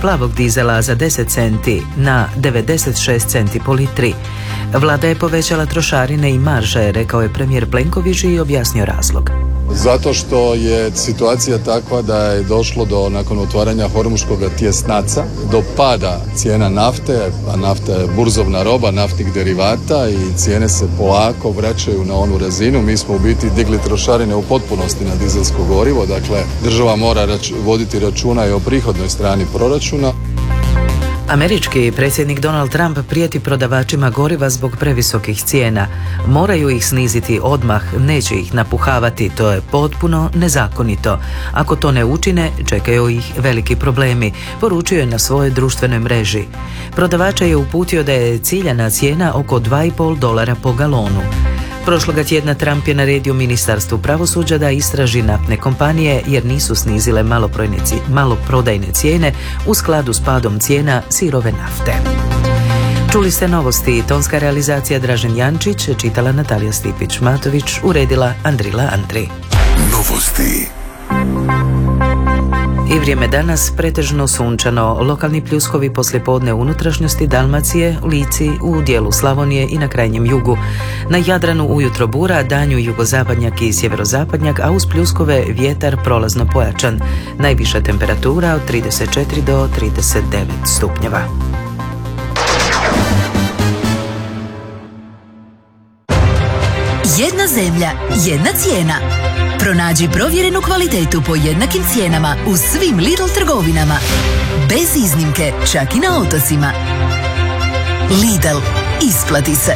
plavog dizela za 10 centi na 96 centi po litri. Vlada je povećala trošarine i marže, rekao je premijer Plenković i objasnio razlog. Zato što je situacija takva da je došlo do, nakon otvaranja Hormuškog tjesnaca, do pada cijena nafte, a nafta je burzovna roba naftnih derivata i cijene se polako vraćaju na onu razinu. Mi smo u biti digli trošarine u potpunosti na dizelsko gorivo, dakle država mora voditi računa i o prihodnoj strani proračuna. Američki predsjednik Donald Trump prijeti prodavačima goriva zbog previsokih cijena. Moraju ih sniziti odmah, neće ih napuhavati, to je potpuno nezakonito. Ako to ne učine, čekaju ih veliki problemi, poručio je na svojoj društvenoj mreži. Prodavača je uputio da je ciljana cijena oko $2,5 po galonu. Prošloga tjedna Trump je naredio Ministarstvu pravosuđa da istraži naftne kompanije jer nisu snizile maloprodajne cijene u skladu s padom cijena sirove nafte. Čuli ste novosti, tonska realizacija Dražen Jančić, čitala Natalija Stipić-Matović, uredila Andrila Andri. Novosti. I vrijeme danas pretežno sunčano, lokalni pljuskovi poslijepodne u unutrašnjosti Dalmacije, Lici, u dijelu Slavonije i na krajnjem jugu. Na Jadranu ujutro bura, danju jugozapadnjak i sjeverozapadnjak, a uz pljuskove vjetar prolazno pojačan. Najviša temperatura od 34 do 39 stupnjeva. Jedna zemlja, jedna cijena. Pronađi provjerenu kvalitetu po jednakim cijenama u svim Lidl trgovinama. Bez iznimke, čak i na otocima. Lidl, isplati se.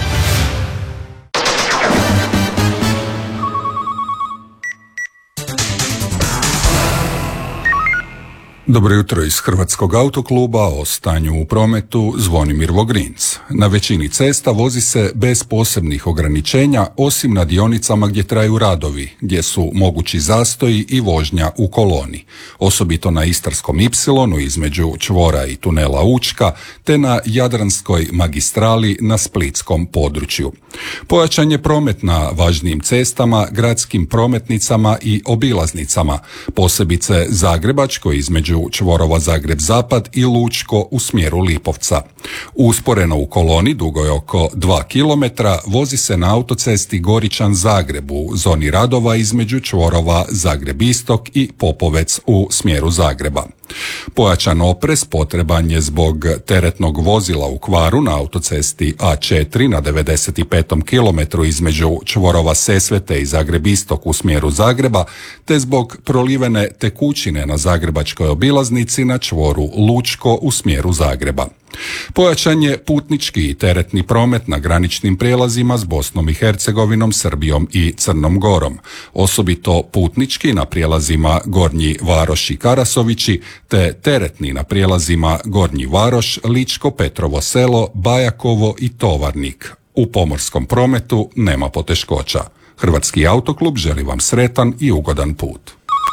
Dobro jutro iz Hrvatskog autokluba, o stanju u prometu Zvonimir Vogrinc. Na većini cesta vozi se bez posebnih ograničenja, osim na dionicama gdje traju radovi, gdje su mogući zastoji i vožnja u koloni. Osobito na Istarskom Ipsilonu između čvora i tunela Učka, te na Jadranskoj magistrali na splitskom području. Pojačan je promet na važnijim cestama, gradskim prometnicama i obilaznicama, posebice Zagrebačkoj između čvorova Zagreb-Zapad i Lučko u smjeru Lipovca. Usporeno u koloni, dugo je oko 2 km, vozi se na autocesti Goričan-Zagreb u zoni radova između čvorova Zagreb-Istok i Popovec u smjeru Zagreba. Pojačan oprez potreban je zbog teretnog vozila u kvaru na autocesti A4 na 95. kilometru između čvorova Sesvete i Zagreb-Istok u smjeru Zagreba, te zbog prolivene tekućine na zagrebačkoj obilaznici na čvoru Lučko u smjeru Zagreba. Pojačan je putnički i teretni promet na graničnim prijelazima s Bosnom i Hercegovinom, Srbijom i Crnom Gorom, osobito putnički na prijelazima Gornji Varoš i Karasovići, te teretni na prijelazima Gornji Varoš, Ličko, Petrovo Selo, Bajakovo i Tovarnik. U pomorskom prometu nema poteškoća. Hrvatski autoklub želi vam sretan i ugodan put.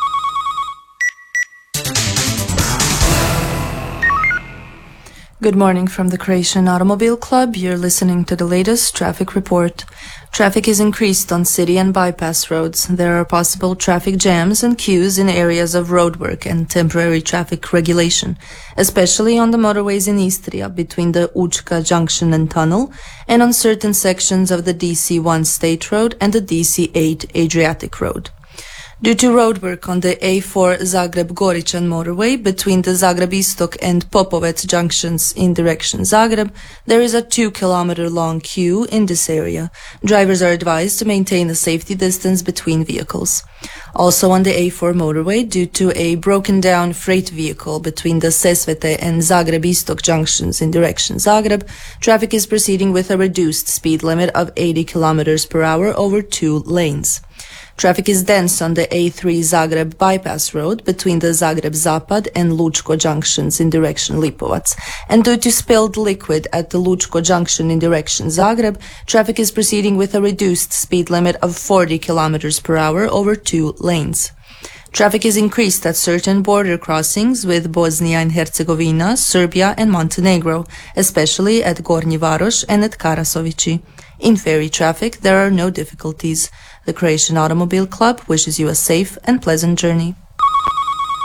Good morning from the Croatian Automobile Club. You're listening to the latest traffic report. Traffic is increased on city and bypass roads. There are possible traffic jams and queues in areas of roadwork and temporary traffic regulation, especially on the motorways in Istria between the Učka junction and tunnel, and on certain sections of the DC1 State Road and the DC8 Adriatic Road. Due to roadwork on the A4 Zagreb-Goričan motorway between the Zagreb-Istok and Popovec junctions in direction Zagreb, there is a 2-kilometer-long queue in this area. Drivers are advised to maintain a safety distance between vehicles. Also on the A4 motorway, due to a broken-down freight vehicle between the Sesvete and Zagreb-Istok junctions in direction Zagreb, traffic is proceeding with a reduced speed limit of 80 km per hour over 2 lanes. Traffic is dense on the A3 Zagreb bypass road between the Zagreb-Zapad and Lučko junctions in direction Lipovac. And due to spilled liquid at the Lučko junction in direction Zagreb, traffic is proceeding with a reduced speed limit of 40 km per hour over 2 lanes. Traffic is increased at certain border crossings with Bosnia and Herzegovina, Serbia and Montenegro, especially at Gornji Varoš and at Karasovići. In ferry traffic, there are no difficulties. The Croatian Automobile Club wishes you a safe and pleasant journey.